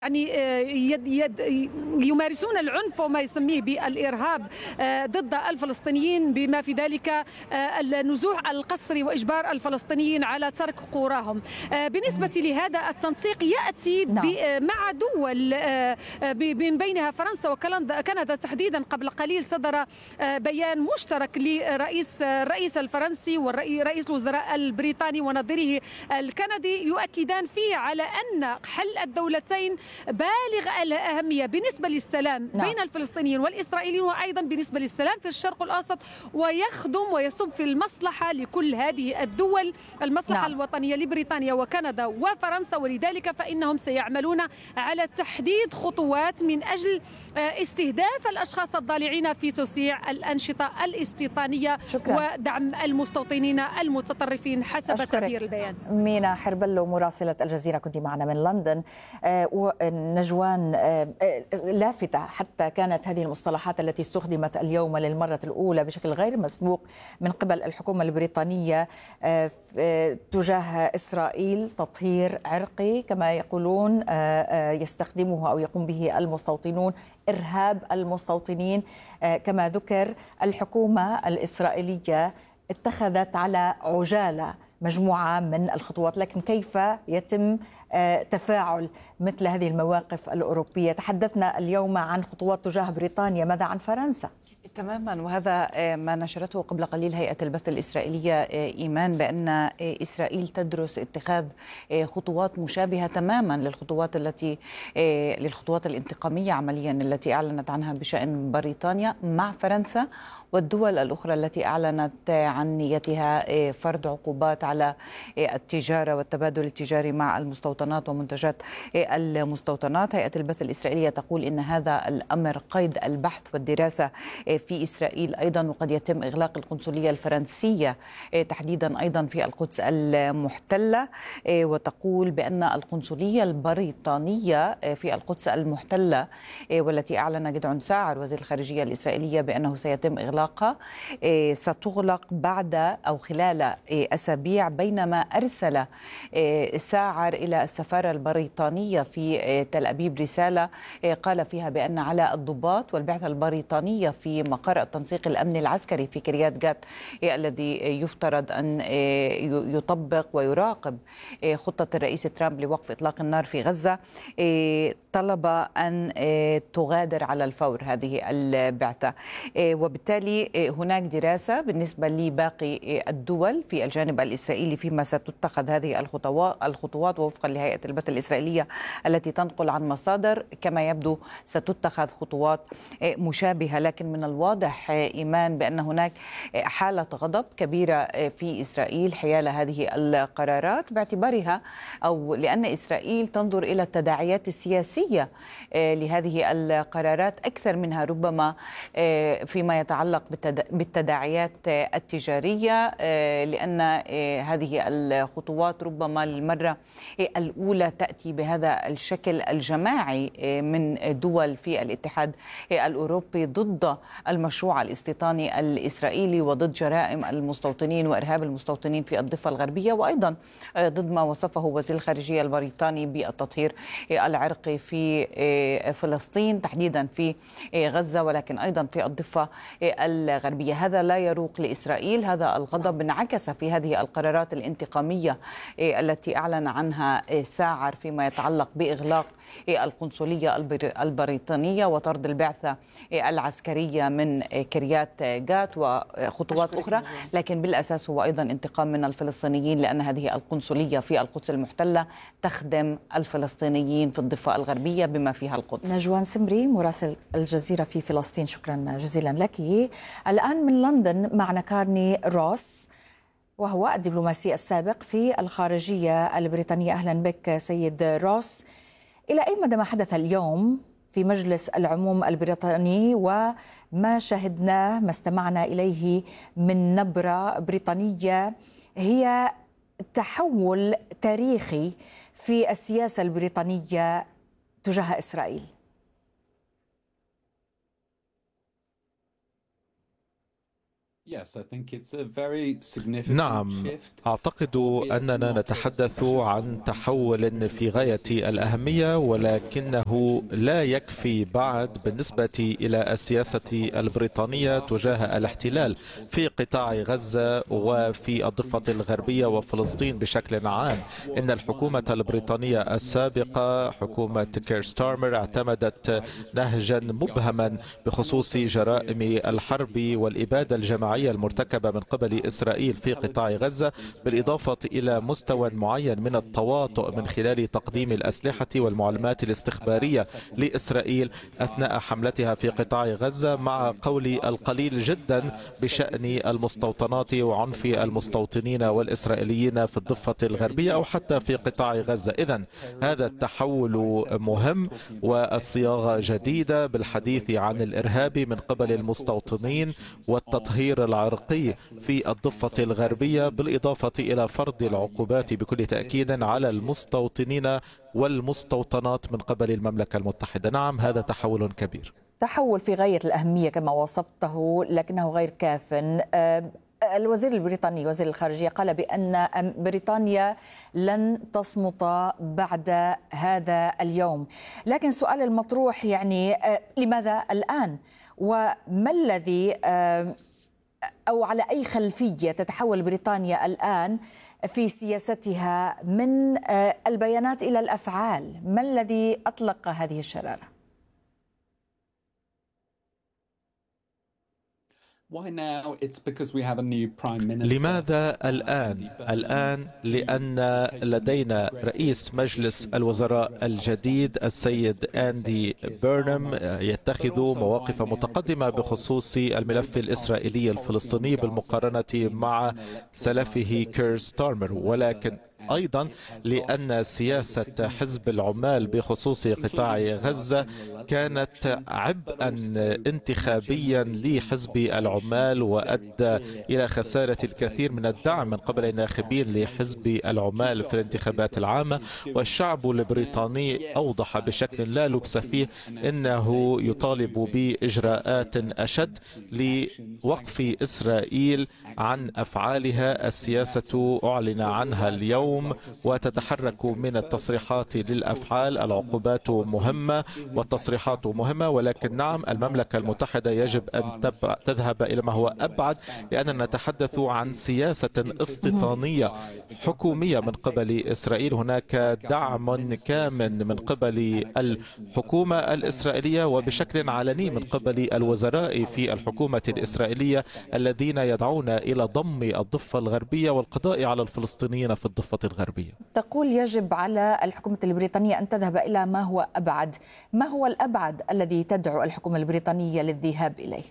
يعني يمارسون العنف وما يسميه بالإرهاب ضد الفلسطينيين، بما في ذلك النزوح القسري وإجبار الفلسطينيين على ترك قراهم. بالنسبة لهذا التنسيق يأتي مع دول من بينها فرنسا وكندا تحديدا. قبل قليل صدر بيان مشترك للرئيس الفرنسي ورئيس الوزراء البريطاني ونظيره الكندي، يؤكدان فيه على أن حل الدولتين بالغ الأهمية بالنسبة للسلام بين الفلسطينيين والإسرائيليين، وأيضا بالنسبة للسلام في الشرق الأوسط، ويخدم ويصب في المصلحة لكل هذه الدول، المصلحة الوطنية لبريطانيا وكندا وفرنسا. ولذلك فإنهم سيعملون على تحديد خطوات من أجل استهداف الأشخاص الضالعين في توسيع الأنشطة الاستيطانية ودعم المستوطنين المتطرفين حسب تعبير البيان. مينا حربلو مراسلة الجزيرة كنت معنا من لندن. نجوان، لافتة حتى كانت هذه المصطلحات التي استخدمت اليوم للمرة الأولى بشكل غير مسبوق من قبل الحكومة البريطانية تجاه إسرائيل، تطهير عرقي كما يقولون يستخدمه أو يقوم به المستوطنون، إرهاب المستوطنين. كما ذكر الحكومة الإسرائيلية اتخذت على عجالة مجموعة من الخطوات، لكن كيف يتم تفاعل مثل هذه المواقف الأوروبية؟ تحدثنا اليوم عن خطوات تجاه بريطانيا، ماذا عن فرنسا؟ تماما، وهذا ما نشرته قبل قليل هيئة البث الإسرائيلية إيمان، بأن إسرائيل تدرس اتخاذ خطوات مشابهة تماما للخطوات الانتقامية عمليا التي أعلنت عنها بشأن بريطانيا مع فرنسا والدول الأخرى التي أعلنت عن نيتها فرض عقوبات على التجارة والتبادل التجاري مع المستوطنات ومنتجات المستوطنات. هيئة البث الإسرائيلية تقول إن هذا الأمر قيد البحث والدراسة في إسرائيل أيضا، وقد يتم إغلاق القنصلية الفرنسية تحديدا أيضا في القدس المحتلة. وتقول بأن القنصلية البريطانية في القدس المحتلة والتي أعلن جدعون ساعر وزير الخارجية الإسرائيلية بأنه سيتم إغلاقها ستغلق بعد أو خلال أسابيع، بينما أرسل ساعر إلى السفارة البريطانية في تل أبيب رسالة قال فيها بأن على الضباط والبعثة البريطانية في مقر التنسيق الأمني العسكري في كريات جات الذي يفترض أن يطبق ويراقب خطة الرئيس ترامب لوقف إطلاق النار في غزة، طلب أن تغادر على الفور هذه البعثة. وبالتالي هناك دراسة بالنسبة لباقي الدول في الجانب الإسرائيلي فيما ستتخذ هذه الخطوات، ووفقا لهيئة البث الإسرائيلية التي تنقل عن مصادر كما يبدو ستتخذ خطوات مشابهة. لكن من الواضح إيمان بأن هناك حالة غضب كبيرة في إسرائيل حيال هذه القرارات، باعتبارها أو لأن إسرائيل تنظر إلى التداعيات السياسية لهذه القرارات أكثر منها ربما فيما يتعلق بالتداعيات التجارية، لأن هذه الخطوات ربما للمرة الأولى تأتي بهذا الشكل الجماعي من دول في الاتحاد الأوروبي ضد المشروع الاستيطاني الإسرائيلي وضد جرائم المستوطنين وإرهاب المستوطنين في الضفة الغربية، وأيضا ضد ما وصفه وزير الخارجية البريطاني بالتطهير العرقي في فلسطين تحديدا في غزة، ولكن أيضا في الضفة الغربية. هذا لا يروق لإسرائيل، هذا الغضب انعكس في هذه القرارات الانتقامية التي أعلن عنها ساعر فيما يتعلق بإغلاق القنصلية البريطانية وطرد البعثة العسكرية من كريات جات وخطوات أخرى، لكن بالأساس هو أيضا انتقام من الفلسطينيين، لأن هذه القنصلية في القدس المحتلة تخدم الفلسطينيين في الضفة الغربية بما فيها القدس. نجوان سمري مراسل الجزيرة في فلسطين، شكرا جزيلا لك. الآن من لندن معنا كارني روس، وهو الدبلوماسي السابق في الخارجية البريطانية. أهلا بك سيد روس. إلى أي مدى ما حدث اليوم في مجلس العموم البريطاني وما شاهدناه ما استمعنا إليه من نبرة بريطانية هي تحول تاريخي في السياسة البريطانية تجاه إسرائيل؟ نعم، أعتقد أننا نتحدث عن تحول في غاية الأهمية، ولكنه لا يكفي بعد بالنسبة إلى السياسة البريطانية تجاه الاحتلال في قطاع غزة وفي الضفة الغربية وفلسطين بشكل عام. إن الحكومة البريطانية السابقة حكومة كير ستارمر اعتمدت نهجا مبهما بخصوص جرائم الحرب والإبادة الجماعية المرتكبة من قبل إسرائيل في قطاع غزة، بالإضافة إلى مستوى معين من التواطؤ من خلال تقديم الأسلحة والمعلومات الاستخبارية لإسرائيل أثناء حملتها في قطاع غزة، مع قول القليل جدا بشأن المستوطنات وعنف المستوطنين والإسرائيليين في الضفة الغربية أو حتى في قطاع غزة. إذن هذا التحول مهم، والصياغة جديدة بالحديث عن الإرهاب من قبل المستوطنين والتطهير العرقي في الضفة الغربية، بالإضافة إلى فرض العقوبات بكل تأكيد على المستوطنين والمستوطنات من قبل المملكة المتحدة. نعم، هذا تحول كبير، تحول في غاية الأهمية كما وصفته، لكنه غير كاف. الوزير البريطاني وزير الخارجية قال بأن بريطانيا لن تصمت بعد هذا اليوم، لكن سؤال المطروح يعني لماذا الآن؟ وما الذي أو على أي خلفية تتحول بريطانيا الآن في سياستها من البيانات إلى الأفعال؟ ما الذي أطلق هذه الشرارة؟ لماذا الآن؟ الآن لأن لدينا رئيس مجلس الوزراء الجديد السيد أندي بيرنم يتخذ مواقف متقدمة بخصوص الملف الإسرائيلي الفلسطيني بالمقارنة مع سلفه كير ستارمر، ولكن أيضا لأن سياسة حزب العمال بخصوص قطاع غزة كانت عبئا انتخابيا لحزب العمال، وأدى إلى خسارة الكثير من الدعم من قبل الناخبين لحزب العمال في الانتخابات العامة. والشعب البريطاني أوضح بشكل لا لبس فيه أنه يطالب بإجراءات أشد لوقف إسرائيل عن أفعالها. السياسة أعلن عنها اليوم وتتحرك من التصريحات للأفعال. العقوبات مهمة والتصريحات مهمة، ولكن نعم، المملكة المتحدة يجب أن تذهب إلى ما هو أبعد، لأننا نتحدث عن سياسة استيطانية حكومية من قبل إسرائيل. هناك دعم كامل من قبل الحكومة الإسرائيلية وبشكل علني من قبل الوزراء في الحكومة الإسرائيلية الذين يدعون إلى ضم الضفة الغربية والقضاء على الفلسطينيين في الضفة الغربية. تقول يجب على الحكومة البريطانية أن تذهب إلى ما هو أبعد. ما هو الأبعد الذي تدعو الحكومة البريطانية للذهاب إليه؟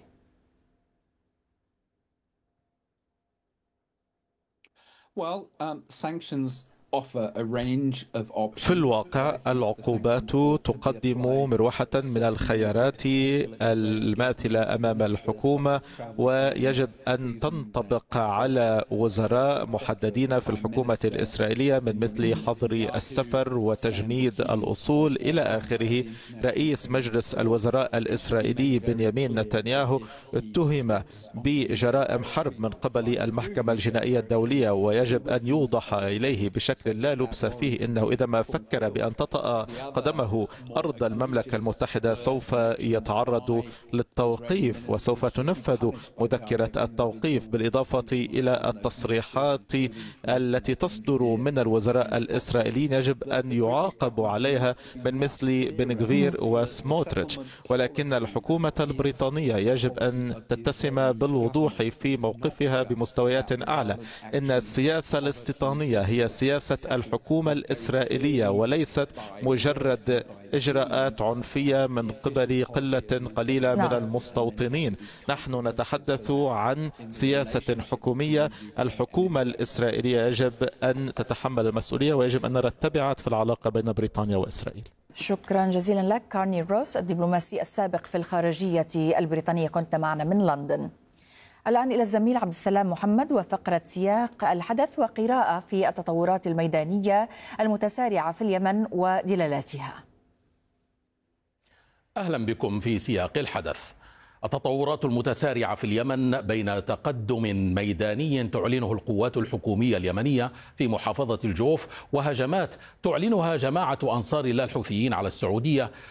في الواقع العقوبات تقدم مروحة من الخيارات الماثلة أمام الحكومة، ويجب أن تنطبق على وزراء محددين في الحكومة الإسرائيلية من مثل حظر السفر وتجميد الأصول إلى آخره. رئيس مجلس الوزراء الإسرائيلي بنيامين نتنياهو اتهم بجرائم حرب من قبل المحكمة الجنائية الدولية، ويجب أن يوضح إليه بشكل لا لبس فيه إنه إذا ما فكر بأن تطأ قدمه أرض المملكة المتحدة سوف يتعرض للتوقيف، وسوف تنفذ مذكرة التوقيف، بالإضافة إلى التصريحات التي تصدر من الوزراء الإسرائيليين يجب أن يعاقبوا عليها من مثل بن غفير وسموتريتش. ولكن الحكومة البريطانية يجب أن تتسم بالوضوح في موقفها بمستويات أعلى. إن السياسة الاستيطانية هي سياسة الحكومة الإسرائيلية وليست مجرد إجراءات عنفية من قبل قلة قليلة من المستوطنين. نحن نتحدث عن سياسة حكومية. الحكومة الإسرائيلية يجب أن تتحمل المسؤولية، ويجب أن نرى التبعات في العلاقة بين بريطانيا وإسرائيل. شكرا جزيلا لك كارني روس، الدبلوماسي السابق في الخارجية البريطانية، كنت معنا من لندن. الآن إلى الزميل عبد السلام محمد وفقرة سياق الحدث وقراءة في التطورات الميدانية المتسارعة في اليمن ودلالاتها. أهلا بكم في سياق الحدث. التطورات المتسارعة في اليمن بين تقدم ميداني تعلنه القوات الحكومية اليمنية في محافظة الجوف وهجمات تعلنها جماعة أنصار الله الحوثيين على السعودية